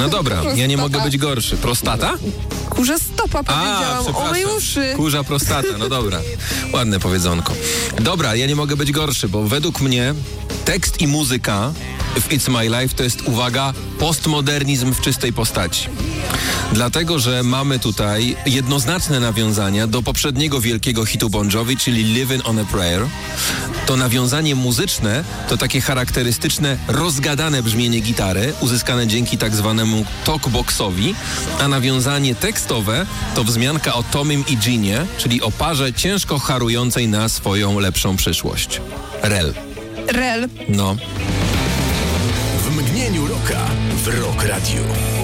No dobra, Prostata. ja nie mogę być gorszy. Prostata? Kurze stopa powiedziałam. Oj, uszy. Kurza prostata, no dobra. Ładne powiedzonko. Dobra, ja nie mogę być gorszy, bo według mnie tekst i muzyka w It's My Life to jest, uwaga, postmodernizm w czystej postaci. Dlatego, że mamy tutaj jednoznaczne nawiązania do poprzedniego wielkiego hitu Bon Jovi, czyli Living on a Prayer. To nawiązanie muzyczne to takie charakterystyczne, rozgadane brzmienie gitary, uzyskane dzięki tak zwanemu talkboxowi, a nawiązanie tekstowe to wzmianka o Tomim i Ginie, czyli o parze ciężko harującej na swoją lepszą przyszłość. Rel. Rel. No. W mgnieniu roka w Rock Radio.